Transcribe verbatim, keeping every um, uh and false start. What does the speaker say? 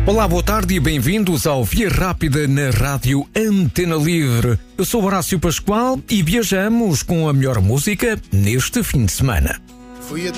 Olá, boa tarde e bem-vindos ao Via Rápida na Rádio Antena Livre. Eu sou Horácio Pascoal e viajamos com a melhor música neste fim de semana. Fui a